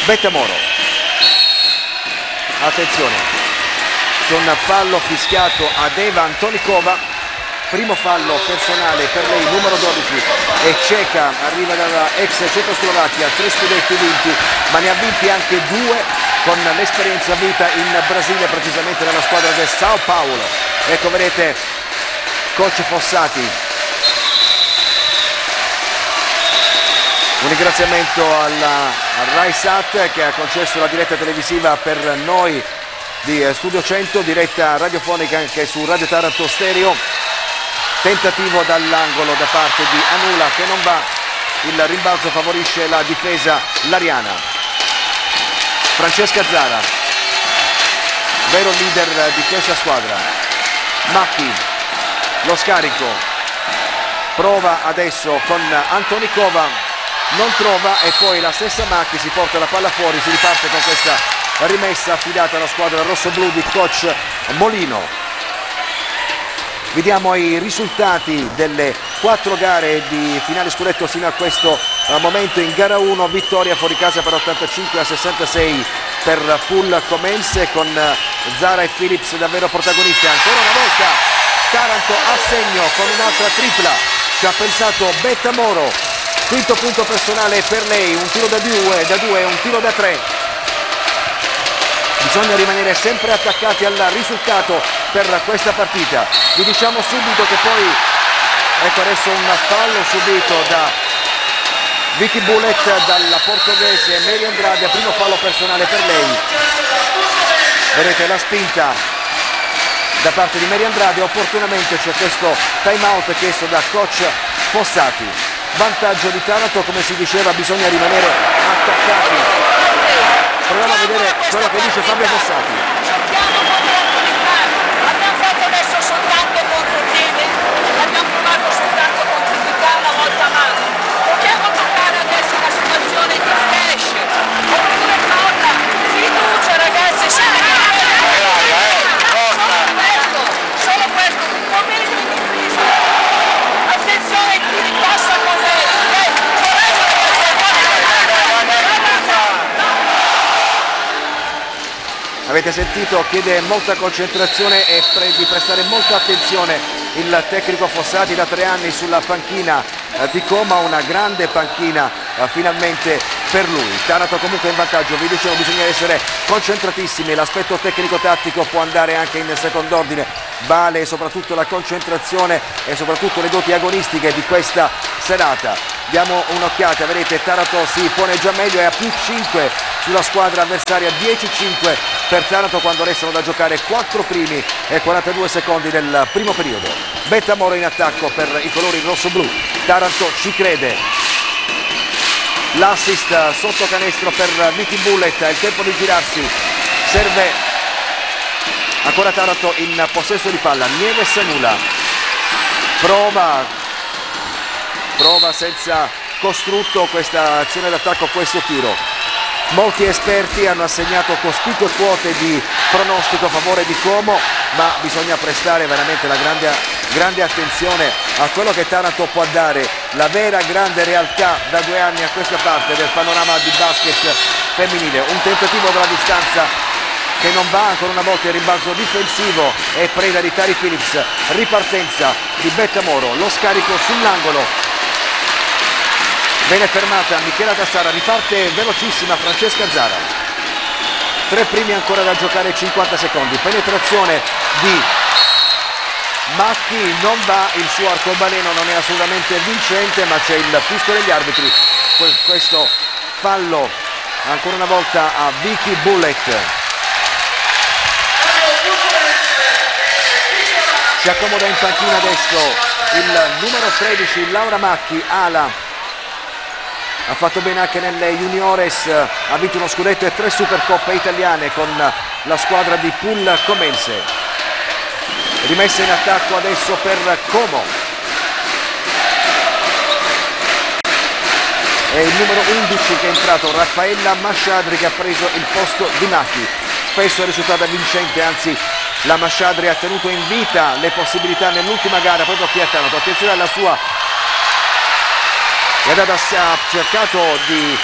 Bettamoro, attenzione, c'è un fallo fischiato ad Eva Antonikova, primo fallo personale per lei, numero 12, e ceca, arriva dalla ex Cecoslovacchia, 3 scudetti vinti, ma ne ha vinti anche 2 con l'esperienza avuta in Brasile, precisamente nella squadra del Sao Paulo. Ecco, vedete, coach Fossati. Un ringraziamento al RaiSat che ha concesso la diretta televisiva per noi di Studio 100, diretta radiofonica anche su Radio Taranto Stereo. Tentativo dall'angolo da parte di Anula che non va, il rimbalzo favorisce la difesa lariana. Francesca Zara, vero leader di questa squadra. Macchi, lo scarico, prova adesso con Antonikova, non trova e poi la stessa Macchi si porta la palla fuori, si riparte con questa rimessa affidata alla squadra rossoblu di coach Molino. Vediamo i risultati delle 4 gare di finale scudetto sino a questo momento. In gara 1 vittoria fuori casa per 85-66 per Pool Comense, con Zara e Phillips davvero protagonisti. Ancora una volta Taranto a segno con un'altra tripla, ci ha pensato Bettamoro, quinto punto personale per lei, un tiro da 2 e un tiro da 3. Bisogna rimanere sempre attaccati al risultato per questa partita. Vi diciamo subito che poi, ecco adesso un fallo subito da Vicky Bullet dalla portoghese Mary Andrade, primo fallo personale per lei. Vedete la spinta da parte di Mary Andrade, opportunamente c'è questo time out chiesto da coach Fossati. Vantaggio di Taranto, come si diceva bisogna rimanere attaccati. Proviamo a vedere quello che dice Fabio Fossati. Abbiamo fatto adesso soltanto contropiede, abbiamo provato soltanto contropiede una volta a mano. Dobbiamo toccare adesso una situazione di flash, oppure colla, fiducia ragazzi, solo questo, un po' meglio in difesa. Attenzione chi ripassa con lei. Avete sentito, chiede molta concentrazione e di prestare molta attenzione il tecnico Fossati, da 3 anni sulla panchina di Como, una grande panchina finalmente per lui. Taranto comunque in vantaggio, vi dicevo bisogna essere concentratissimi, l'aspetto tecnico-tattico può andare anche in secondo ordine, vale soprattutto la concentrazione e soprattutto le doti agonistiche di questa serata. Diamo un'occhiata, vedete Taranto si pone già meglio, è a più 5 sulla squadra avversaria, 10-5 per Taranto quando restano da giocare 4 primi e 42 secondi del primo periodo. Bettamoro in attacco per i colori rosso-blu, Taranto ci crede. L'assist sotto canestro per Vicky Bullet, è il tempo di girarsi, serve ancora Taranto in possesso di palla. Nieves Anula prova senza costrutto questa azione d'attacco, questo tiro. Molti esperti hanno assegnato cospicue quote di pronostico a favore di Como, ma bisogna prestare veramente la grande attenzione a quello che Taranto può dare, la vera grande realtà da 2 anni a questa parte del panorama di basket femminile. Un tentativo dalla distanza che non va, ancora una volta il rimbalzo difensivo e preda di Tari Phillips, ripartenza di Bettamoro, lo scarico sull'angolo. Bene fermata Michela Tassara, riparte velocissima Francesca Zara. 3 primi ancora da giocare, 50 secondi. Penetrazione di Macchi, non va, il suo arcobaleno non è assolutamente vincente, ma c'è il fischio degli arbitri. Questo fallo ancora una volta a Vicky Bullet. Si accomoda in panchina adesso il numero 13 Laura Macchi, ala. Ha fatto bene anche nelle juniores, ha vinto uno scudetto e 3 supercoppe italiane con la squadra di Pool Comense. Rimessa in attacco adesso per Como. È il numero 11 che è entrato, Raffaella Masciadri, che ha preso il posto di Macchi. Spesso è risultata vincente, anzi la Masciadri ha tenuto in vita le possibilità nell'ultima gara proprio qui a Taranto. Attenzione alla sua, ha cercato di